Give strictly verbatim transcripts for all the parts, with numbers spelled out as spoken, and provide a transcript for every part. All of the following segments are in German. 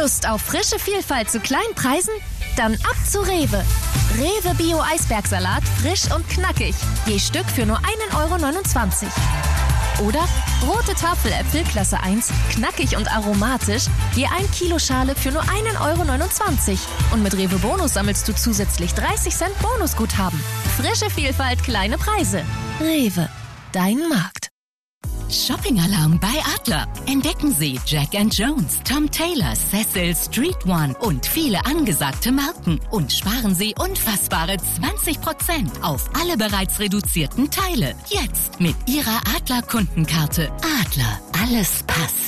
Lust auf frische Vielfalt zu kleinen Preisen? Dann ab zu Rewe. Rewe Bio Eisbergsalat, frisch und knackig. Je Stück für nur ein Euro neunundzwanzig. Oder rote Tafeläpfel Klasse eins, knackig und aromatisch, je ein Kilo Schale für nur ein Euro neunundzwanzig. Und mit Rewe Bonus sammelst du zusätzlich dreißig Cent Bonusguthaben. Frische Vielfalt, kleine Preise. Rewe, dein Markt. Shopping-Alarm bei Adler. Entdecken Sie Jack and Jones, Tom Taylor, Cecil, Street One und viele angesagte Marken. Und sparen Sie unfassbare zwanzig Prozent auf alle bereits reduzierten Teile. Jetzt mit Ihrer Adler-Kundenkarte. Adler, alles passt.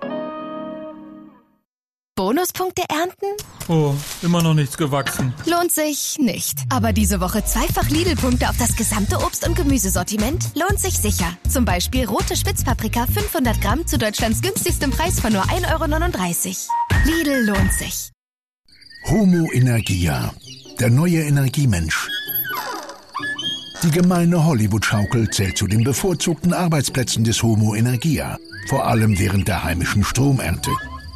Bonuspunkte ernten? Oh, immer noch nichts gewachsen. Lohnt sich nicht. Aber diese Woche zweifach Lidl-Punkte auf das gesamte Obst- und Gemüsesortiment lohnt sich sicher. Zum Beispiel rote Spitzpaprika fünfhundert Gramm zu Deutschlands günstigstem Preis von nur ein Euro neununddreißig. Lidl lohnt sich. Homo Energia, der neue Energiemensch. Die gemeine Hollywood-Schaukel zählt zu den bevorzugten Arbeitsplätzen des Homo Energia, vor allem während der heimischen Stromernte.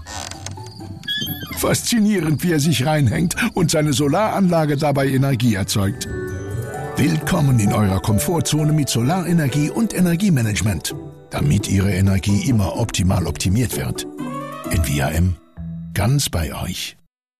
Faszinierend, wie er sich reinhängt und seine Solaranlage dabei Energie erzeugt. Willkommen in eurer Komfortzone mit Solarenergie und Energiemanagement, damit Ihre Energie immer optimal optimiert wird. In V R M, ganz bei euch.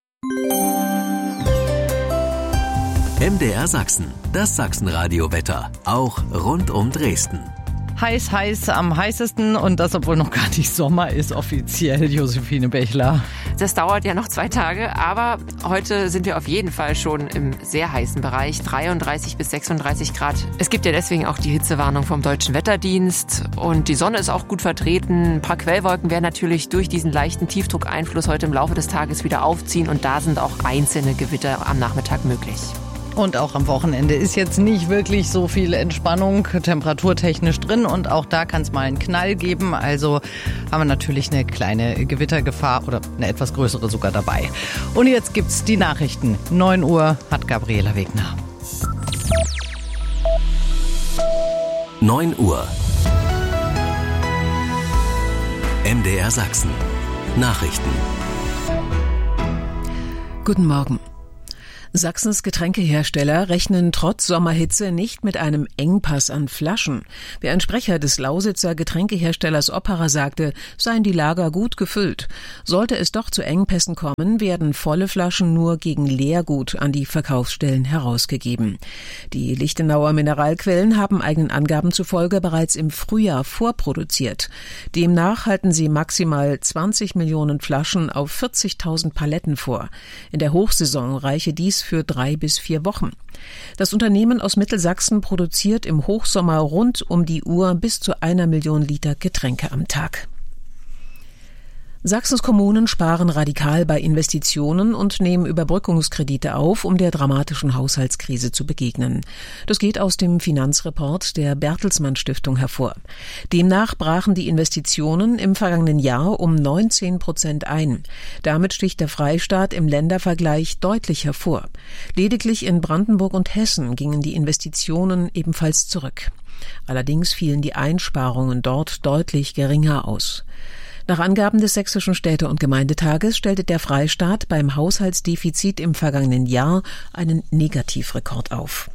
M D R Sachsen, das Sachsenradio-Wetter, auch rund um Dresden. Heiß, heiß, am heißesten und das, obwohl noch gar nicht Sommer ist, offiziell, Josephine Bechler. Das dauert ja noch zwei Tage, aber heute sind wir auf jeden Fall schon im sehr heißen Bereich, dreiunddreißig bis sechsunddreißig Grad. Es gibt ja deswegen auch die Hitzewarnung vom Deutschen Wetterdienst und die Sonne ist auch gut vertreten. Ein paar Quellwolken werden natürlich durch diesen leichten Tiefdruckeinfluss heute im Laufe des Tages wieder aufziehen und da sind auch einzelne Gewitter am Nachmittag möglich. Und auch am Wochenende ist jetzt nicht wirklich so viel Entspannung temperaturtechnisch drin und auch da kann es mal einen Knall geben. Also haben wir natürlich eine kleine Gewittergefahr oder eine etwas größere sogar dabei. Und jetzt gibt's die Nachrichten. neun Uhr hat Gabriela Wegner. neun Uhr. M D R Sachsen. Nachrichten. Guten Morgen. Sachsens Getränkehersteller rechnen trotz Sommerhitze nicht mit einem Engpass an Flaschen. Wie ein Sprecher des Lausitzer Getränkeherstellers Opera sagte, seien die Lager gut gefüllt. Sollte es doch zu Engpässen kommen, werden volle Flaschen nur gegen Leergut an die Verkaufsstellen herausgegeben. Die Lichtenauer Mineralquellen haben eigenen Angaben zufolge bereits im Frühjahr vorproduziert. Demnach halten sie maximal zwanzig Millionen Flaschen auf vierzigtausend Paletten vor. In der Hochsaison reiche dies für drei bis vier Wochen. Das Unternehmen aus Mittelsachsen produziert im Hochsommer rund um die Uhr bis zu einer Million Liter Getränke am Tag. Sachsens Kommunen sparen radikal bei Investitionen und nehmen Überbrückungskredite auf, um der dramatischen Haushaltskrise zu begegnen. Das geht aus dem Finanzreport der Bertelsmann Stiftung hervor. Demnach brachen die Investitionen im vergangenen Jahr um neunzehn Prozent ein. Damit sticht der Freistaat im Ländervergleich deutlich hervor. Lediglich in Brandenburg und Hessen gingen die Investitionen ebenfalls zurück. Allerdings fielen die Einsparungen dort deutlich geringer aus. Nach Angaben des Sächsischen Städte- und Gemeindetages stellte der Freistaat beim Haushaltsdefizit im vergangenen Jahr einen Negativrekord auf.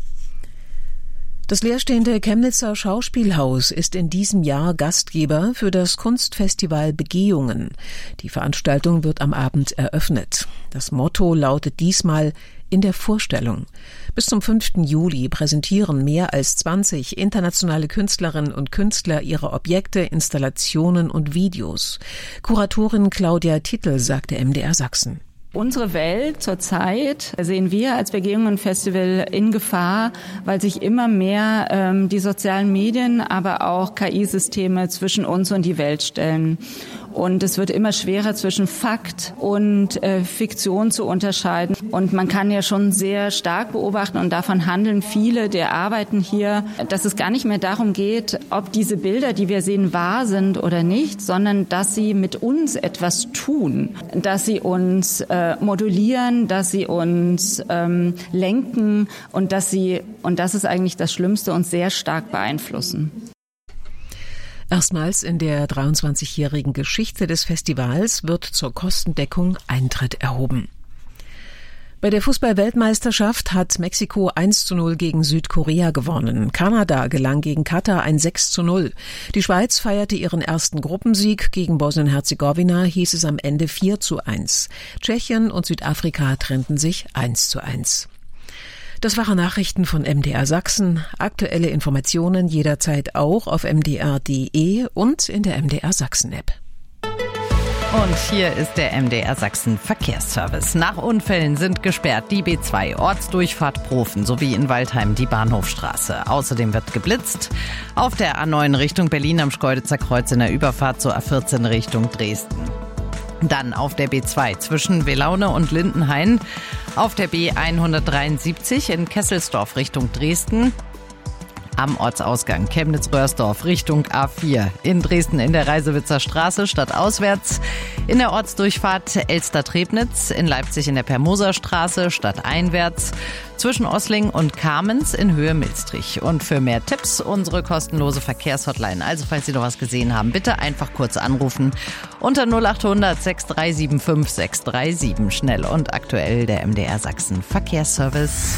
Das leerstehende Chemnitzer Schauspielhaus ist in diesem Jahr Gastgeber für das Kunstfestival Begehungen. Die Veranstaltung wird am Abend eröffnet. Das Motto lautet diesmal in der Vorstellung. Bis zum fünften Juli präsentieren mehr als zwanzig internationale Künstlerinnen und Künstler ihre Objekte, Installationen und Videos. Kuratorin Claudia Tittel sagte M D R Sachsen. Unsere Welt zurzeit sehen wir als Begehungen-Festival in Gefahr, weil sich immer mehr ähm, die sozialen Medien, aber auch K I-Systeme zwischen uns und die Welt stellen. Und es wird immer schwerer zwischen Fakt und äh, Fiktion zu unterscheiden. Und man kann ja schon sehr stark beobachten, und davon handeln viele der Arbeiten hier, dass es gar nicht mehr darum geht, ob diese Bilder, die wir sehen, wahr sind oder nicht, sondern dass sie mit uns etwas tun, dass sie uns äh, modulieren, dass sie uns ähm, lenken und dass sie, und das ist eigentlich das Schlimmste, uns sehr stark beeinflussen. Erstmals in der dreiundzwanzigjährigen Geschichte des Festivals wird zur Kostendeckung Eintritt erhoben. Bei der Fußball-Weltmeisterschaft hat Mexiko eins zu null gegen Südkorea gewonnen. Kanada gelang gegen Katar ein sechs zu null. Die Schweiz feierte ihren ersten Gruppensieg. Gegen Bosnien-Herzegowina hieß es am Ende vier zu eins. Tschechien und Südafrika trennten sich eins zu eins. Das waren Nachrichten von M D R Sachsen. Aktuelle Informationen jederzeit auch auf m d r punkt d e und in der M D R Sachsen-App. Und hier ist der M D R Sachsen Verkehrsservice. Nach Unfällen sind gesperrt die B zwei Ortsdurchfahrt Profen sowie in Waldheim die Bahnhofstraße. Außerdem wird geblitzt auf der A neun Richtung Berlin am Schkeuditzer Kreuz in der Überfahrt zur A vierzehn Richtung Dresden. Dann auf der B zwei zwischen Welaune und Lindenhain, auf der B hundertdreiundsiebzig in Kesselsdorf Richtung Dresden, am Ortsausgang Chemnitz-Röhrsdorf Richtung A vier. In Dresden in der Reisewitzer Straße stadtauswärts. In der Ortsdurchfahrt Elster-Trebnitz. In Leipzig in der Permoser Straße stadteinwärts. Zwischen Ossling und Kamenz in Höhe Milstrich. Und für mehr Tipps unsere kostenlose Verkehrshotline. Also falls Sie noch was gesehen haben, bitte einfach kurz anrufen. Unter null achthundert sechs drei sieben fünf sechs drei sieben. Schnell und aktuell der M D R Sachsen Verkehrsservice.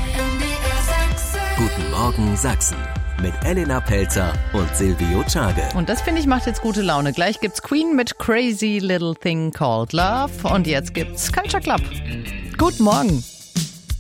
Guten Morgen Sachsen mit Elena Pelzer und Silvio Czage. Und das, finde ich, macht jetzt gute Laune. Gleich gibt's Queen mit Crazy Little Thing Called Love und jetzt gibt's Culture Club. Guten Morgen.